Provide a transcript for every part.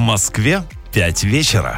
Москве 5 вечера.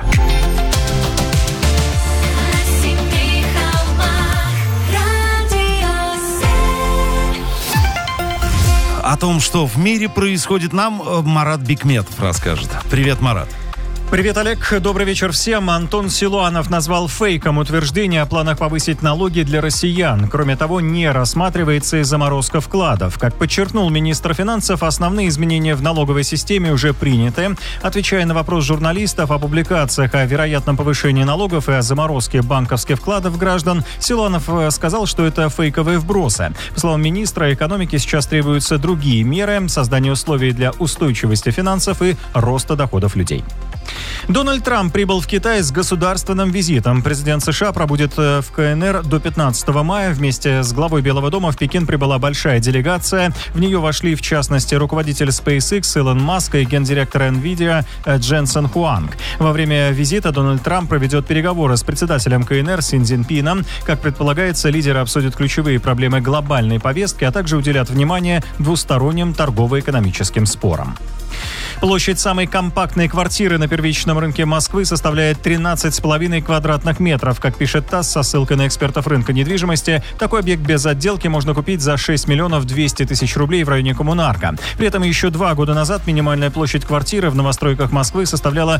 О том, что в мире происходит, нам Марат Бикметов расскажет. Привет, Марат. Привет, Олег. Добрый вечер всем. Антон Силуанов назвал фейком утверждение о планах повысить налоги для россиян. Кроме того, не рассматривается и заморозка вкладов. Как подчеркнул министр финансов, основные изменения в налоговой системе уже приняты. Отвечая на вопрос журналистов о публикациях о вероятном повышении налогов и о заморозке банковских вкладов граждан, Силуанов сказал, что это фейковые вбросы. По словам министра экономики, сейчас требуются другие меры: создание условий для устойчивости финансов и роста доходов людей. Дональд Трамп прибыл в Китай с государственным визитом. Президент США пробудет в КНР до 15 мая. Вместе с главой Белого дома в Пекин прибыла большая делегация. В нее вошли, в частности, руководитель SpaceX Илон Маск и гендиректор NVIDIA Дженсен Хуанг. Во время визита Дональд Трамп проведет переговоры с председателем КНР Си Цзиньпином. Как предполагается, лидеры обсудят ключевые проблемы глобальной повестки, а также уделят внимание двусторонним торгово-экономическим спорам. Площадь самой компактной квартиры на первичном рынке Москвы составляет 13,5 квадратных метров. Как пишет ТАСС со ссылкой на экспертов рынка недвижимости, такой объект без отделки можно купить за 6 миллионов 200 тысяч рублей в районе Коммунарка. При этом еще 2 года назад минимальная площадь квартиры в новостройках Москвы составляла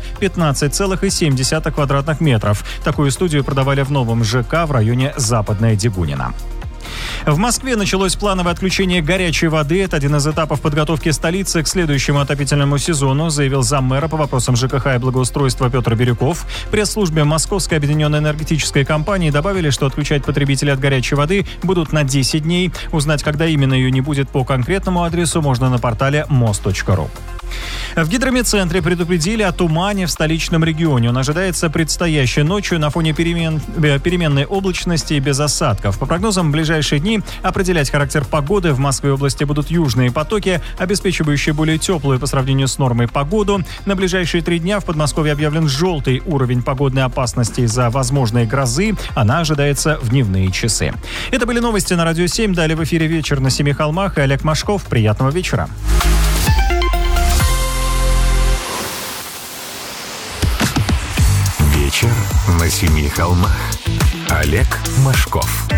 15,7 квадратных метров. Такую студию продавали в новом ЖК в районе Западная Дегунина. В Москве началось плановое отключение горячей воды. Это один из этапов подготовки столицы к следующему отопительному сезону, заявил заммэра по вопросам ЖКХ и благоустройства Петр Бирюков. В пресс-службе Московской объединенной энергетической компании добавили, что отключать потребителей от горячей воды будут на 10 дней. Узнать, когда именно ее не будет по конкретному адресу, можно на портале mos.ru. В гидрометцентре предупредили о тумане в столичном регионе. Он ожидается предстоящей ночью на фоне переменной облачности и без осадков. По прогнозам, в ближайшие дни определять характер погоды в Москве и области будут южные потоки, обеспечивающие более теплую по сравнению с нормой погоду. На ближайшие 3 дня в Подмосковье объявлен желтый уровень погодной опасности из-за возможной грозы. Она ожидается в дневные часы. Это были новости на Радио 7. Далее в эфире «Вечер на Семи холмах» и Олег Машков. Приятного вечера. Вечер на Семи холмах. Олег Машков.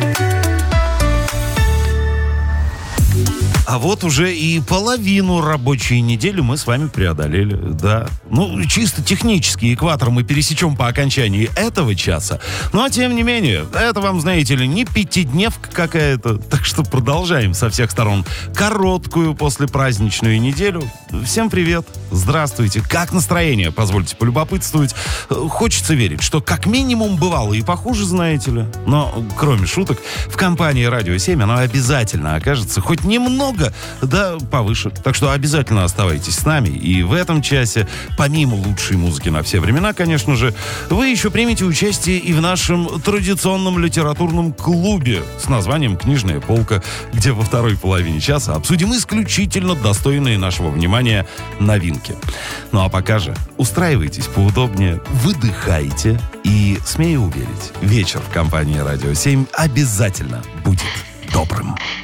А вот уже и половину рабочей недели мы с вами преодолели, да. Ну, чисто технически экватор мы пересечем по окончании этого часа. Но, тем не менее, это вам, знаете ли, не пятидневка какая-то. Так что продолжаем со всех сторон короткую послепраздничную неделю. Всем привет, здравствуйте. Как настроение, позвольте полюбопытствовать. Хочется верить, что как минимум бывало и похуже, знаете ли. Но, кроме шуток, в компании «Радио 7» оно обязательно окажется хоть немного, да, повыше. Так что обязательно оставайтесь с нами. И в этом часе, помимо лучшей музыки на все времена, конечно же, вы еще примете участие и в нашем традиционном литературном клубе с названием «Книжная полка», где во второй половине часа обсудим исключительно достойные нашего внимания новинки. Ну а пока же устраивайтесь поудобнее, выдыхайте и, смею уверить, вечер в компании «Радио 7» обязательно будет добрым.